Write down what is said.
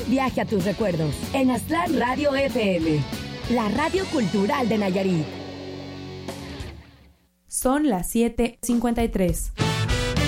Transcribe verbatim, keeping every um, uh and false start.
viaje a tus recuerdos en Aztlán Radio F M, la radio cultural de Nayarit. Son las siete cincuenta y tres.